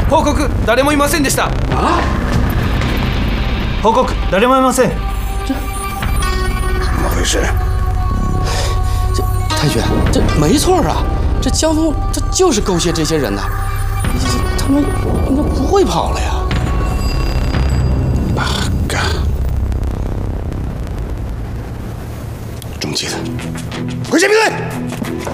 報告誰もいませんでした。 啊！ 報告誰もいません。 这怎么回事？ 太君，这没错啊，这江峰他就是勾结这些人呐，他们应该不会跑了呀。 八嘎！中计的，回宪兵队。